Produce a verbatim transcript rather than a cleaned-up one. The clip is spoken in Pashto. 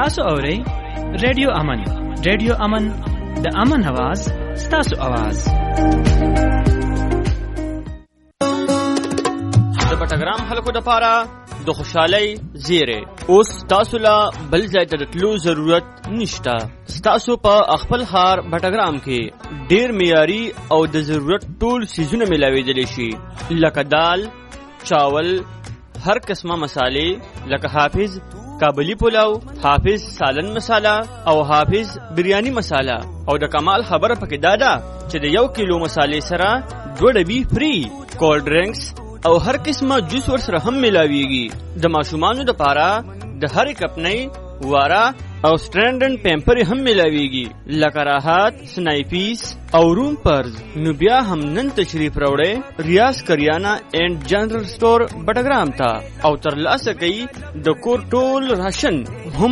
تاسو اورئ ریډیو امن. ریډیو امن د امن आवाज ستاسو आवाज. د پټګرام خلکو د پاره د خوشحالۍ زیره اوس تاسو لا بل ځای ته تلو ضرورت نشته. تاسو په خپل ښار پټګرام کې ډیر معیاري او د ضرورت ټول سیزونه ملاویدلی شي، لکه دال، چاول، هر قسمه مسالې لکه حافظ کابلی پلاو، حافظ سالن مساله او حافظ بریانی مساله. او د کمال خبره پکې دا ده چې د یو کیلو مسالې سره دوه ډبي فری، کولډ ډرینکس او هر قسمه جوس ور سره هم ملاویږي. د ماشومانو د پاره د هر کپنۍ، واره او سټرینډن پیمپر هم ملاویږي، لکه راحت، سنایپیس او روم پرز. نو بیا هم نن تشریف راوړئ ریاض کریانا اینڈ جنرل سٹور بټګرام ته او ترلاسه کوي د کور ټول راشن هم